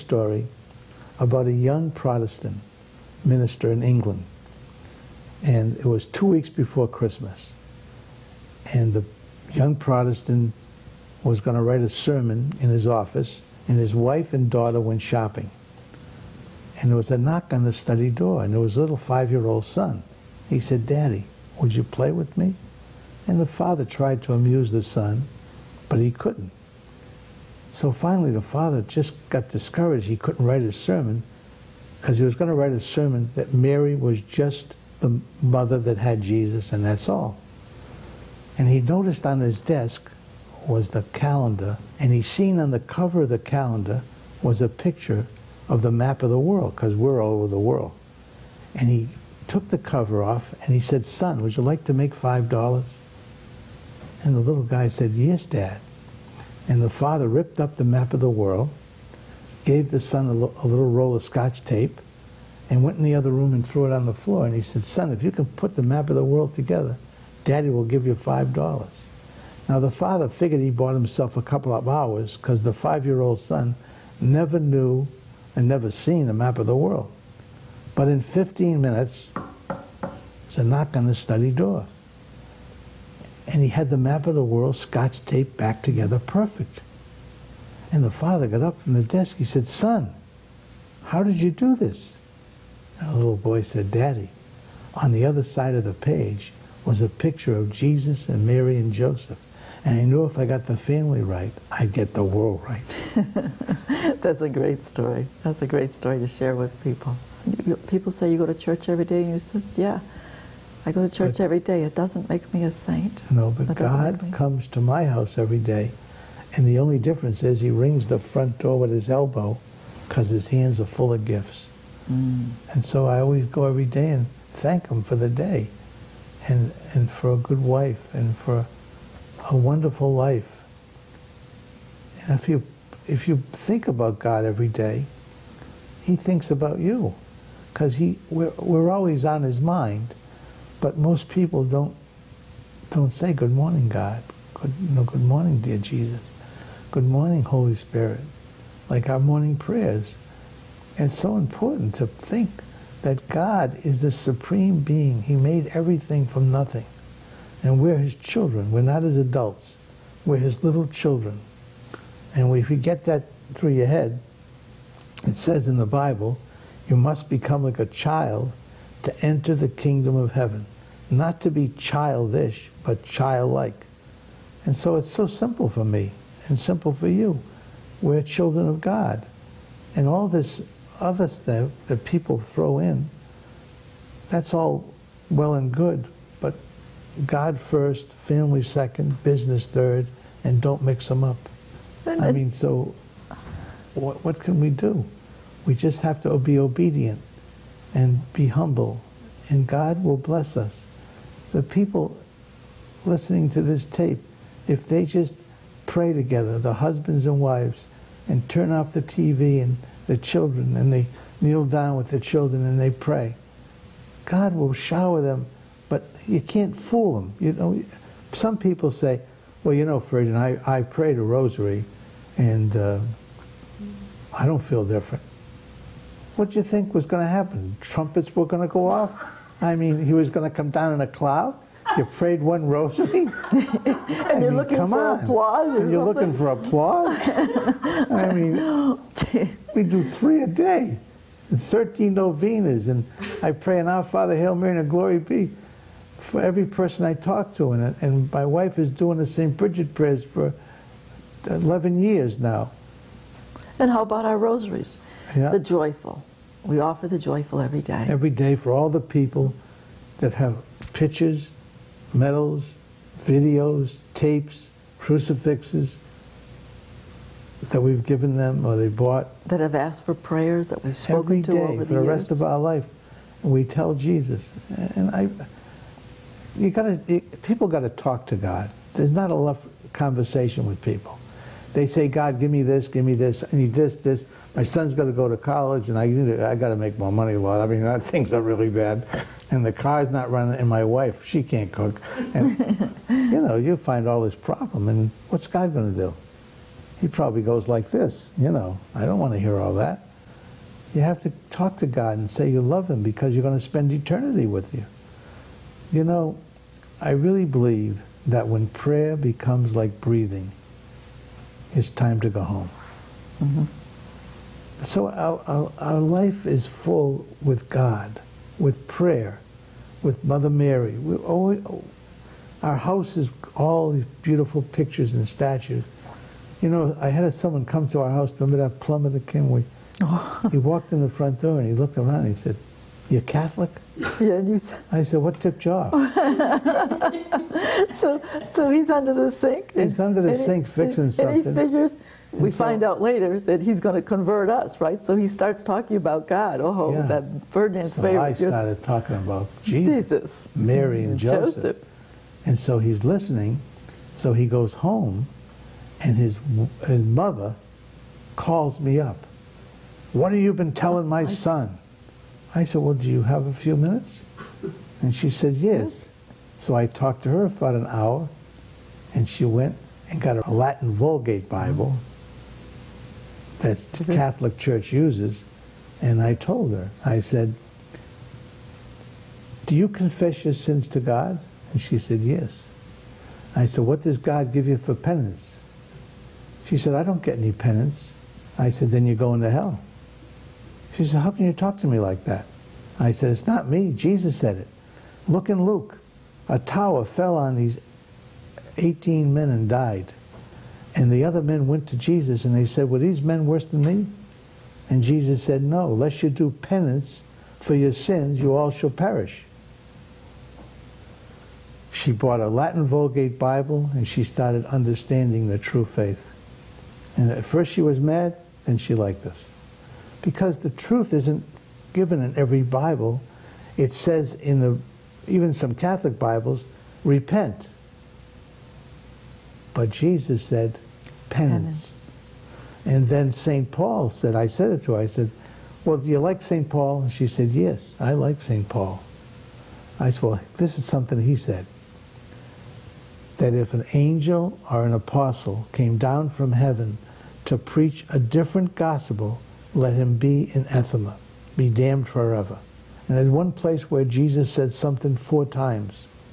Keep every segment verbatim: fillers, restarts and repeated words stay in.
story about a young Protestant minister in England. And it was two weeks before Christmas. And the young Protestant was going to write a sermon in his office, and his wife and daughter went shopping. And there was a knock on the study door, and there was a little five-year-old son. He said, "Daddy, would you play with me?" And the father tried to amuse the son, but he couldn't. So finally the father just got discouraged. He couldn't write his sermon because he was going to write a sermon that Mary was just the mother that had Jesus, and that's all. And he noticed on his desk was the calendar, and he seen on the cover of the calendar was a picture of the map of the world, because we're all over the world. And he took the cover off, and he said, "Son, would you like to make five dollars?" And the little guy said, "Yes, Dad." And the father ripped up the map of the world, gave the son a, a little roll of Scotch tape, and went in the other room and threw it on the floor. And he said, "Son, if you can put the map of the world together, Daddy will give you five dollars. Now the father figured he bought himself a couple of hours because the five-year-old son never knew and never seen a map of the world. But in fifteen minutes, there's a knock on the study door. And he had the map of the world Scotch taped back together perfect. And the father got up from the desk. He said, "Son, how did you do this?" And the little boy said, "Daddy, on the other side of the page was a picture of Jesus and Mary and Joseph. And I knew if I got the family right, I'd get the world right." That's a great story. That's a great story to share with people. People say you go to church every day, and you says, "Yeah, I go to church but, every day. It doesn't make me a saint." No, but God comes to my house every day, and the only difference is he rings the front door with his elbow because his hands are full of gifts. Mm. And so I always go every day and thank him for the day, and, and for a good wife, and for a wonderful life. And if you, if you think about God every day, he thinks about you, because he we're, we're always on his mind. But most people don't don't say good morning, God. Good, no, good morning, dear Jesus. Good morning, Holy Spirit. Like our morning prayers. And it's so important to think that God is the supreme being. He made everything from nothing. And we're his children. We're not his adults. We're his little children. And if you get that through your head, it says in the Bible, you must become like a child to enter the kingdom of heaven. Not to be childish, but childlike. And so it's so simple for me, and simple for you. We're children of God. And all this other stuff that people throw in, that's all well and good, but God first, family second, business third, and don't mix them up. I mean, so what, what can we do? We just have to be obedient and be humble, and God will bless us. The people listening to this tape, if they just pray together, the husbands and wives, and turn off the T V and the children, and they kneel down with the children and they pray, God will shower them, but you can't fool them. You know, some people say, "Well, you know, Ferdinand, I, I prayed a rosary, and uh, I don't feel different." What do you think was going to happen? Trumpets were going to go off? I mean, he was going to come down in a cloud? You prayed one rosary? and I you're mean, looking come for on. applause or and you're something? looking for applause? I mean, we do three a day. And thirteen novenas. And I pray an Our Father, Hail Mary, and a Glory Be for every person I talk to. And, and my wife is doing the Saint Bridget prayers for eleven years now. And how about our rosaries? Yeah. The joyful. We offer the joyful every day. Every day for all the people that have pictures, medals, videos, tapes, crucifixes that we've given them or they bought. That have asked for prayers that we've spoken every to day over the years. for the rest of our life. And we tell Jesus. And I, you gotta, it, people got to talk to God. There's not enough conversation with people. They say, "God, give me this, give me this, I need this, this. My son's got to go to college, and I I got to make more money, Lord. I mean, that things are really bad, and the car's not running. And my wife, she can't cook, and you know, you find all this problem. And what's God going to do? He probably goes like this, you know, I don't want to hear all that. You have to talk to God and say you love him because you're going to spend eternity with you. You know, I really believe that when prayer becomes like breathing, it's time to go home. Mm-hmm. So our, our, our life is full with God, with prayer, with Mother Mary. We always, our house is all these beautiful pictures and statues. You know, I had someone come to our house, remember that plumber that came? We, Oh. He walked in the front door and he looked around and he said, "You're Catholic?" Yeah, and you said, I said, "What tipped you off?" so, so he's under the sink. He's under the and he- sink fixing and something. And he figures, we so- find out later that he's going to convert us, right? So he starts talking about God. Oh, Yeah. that Ferdinand's So favorite. I Yes. started talking about Jesus, Jesus. Mary and And Joseph. Joseph. And so he's listening. So he goes home and his, his mother calls me up. "What have you been telling my son?" I said, "Well, do you have a few minutes?" And she said, "Yes." So I talked to her for about an hour, and she went and got a Latin Vulgate Bible that the Catholic Church uses, and I told her, I said, "Do you confess your sins to God?" And she said, "Yes." I said, "What does God give you for penance?" She said, "I don't get any penance." I said, "Then you're going to hell." She said, "How can you talk to me like that?" I said, "It's not me. Jesus said it. Look in Luke. A tower fell on these eighteen men and died. And the other men went to Jesus and they said, 'Were these men worse than me?' And Jesus said, 'No, unless you do penance for your sins, you all shall perish.'" She bought a Latin Vulgate Bible and she started understanding the true faith. And at first she was mad, then she liked us. Because the truth isn't given in every Bible. It says in the, even some Catholic Bibles, repent. But Jesus said, penance. Penance. And then Saint Paul said, I said it to her, I said, "Well, do you like Saint Paul?" And she said, "Yes, I like Saint Paul." I said, "Well, this is something he said. That if an angel or an apostle came down from heaven to preach a different gospel, let him be anathema, be damned forever." And there's one place where Jesus said something four times.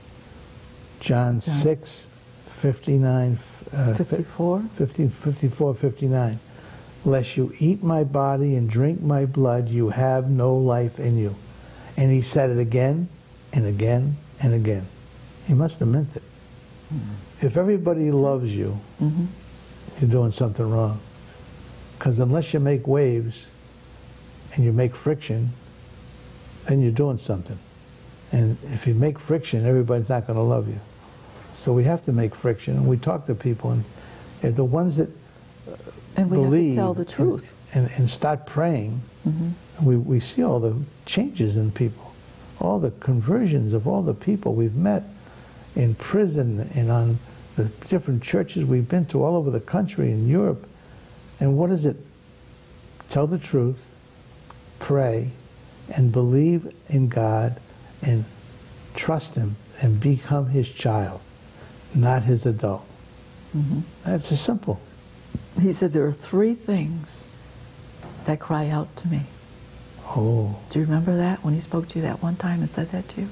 John John six, fifty-nine, uh, fifty-four? fifty, fifty-four, fifty-nine. "Lest you eat my body and drink my blood, you have no life in you." And he said it again and again and again. He must have meant it. Mm-hmm. If everybody loves you, Mm-hmm. you're doing something wrong. Because unless you make waves and you make friction, then you're doing something. And if you make friction, everybody's not going to love you. So we have to make friction, and we talk to people, and if the ones that And we believe have to tell the truth. And, and, and start praying, Mm-hmm. we, we see all the changes in people, all the conversions of all the people we've met in prison and on the different churches we've been to all over the country in Europe. And what is it? Tell the truth, pray, and believe in God, and trust him, and become his child, not his adult. Mm-hmm. That's as simple. He said there are three things that cry out to me. Oh, Do you remember that when he spoke to you that one time and said that to you?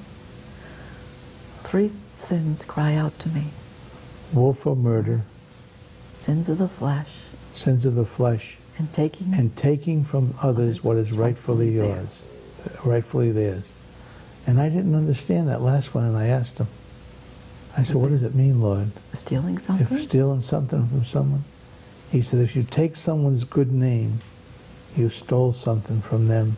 Three sins cry out to me. willful murder, Sins of the flesh sins of the flesh, and taking and taking from others what is rightfully yours, rightfully theirs. And I didn't understand that last one, and I asked him. I said, "What does it mean, Lord? stealing something. If stealing something from someone?" He said, "If you take someone's good name, you stole something from them."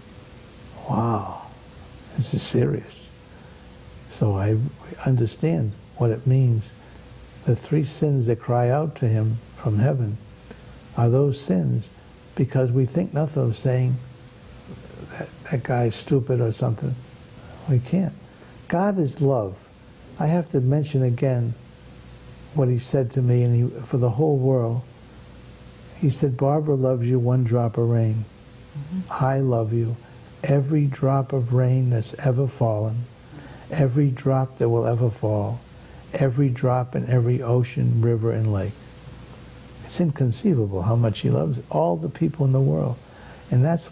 Wow, this is serious. So I understand what it means. The three sins that cry out to him from heaven are those sins, because we think nothing of saying that, that guy's stupid or something. We can't. God is love. I have to mention again what he said to me, and he, for the whole world. He said, "Barbara loves you one drop of rain. Mm-hmm. I love you every drop of rain that's ever fallen, every drop that will ever fall, every drop in every ocean, river, and lake." It's inconceivable how much he loves all the people in the world. And that's